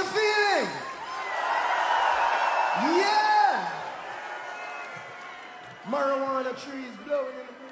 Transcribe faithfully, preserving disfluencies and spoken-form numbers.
feeling? Yeah! Marijuana trees blowing in the breeze.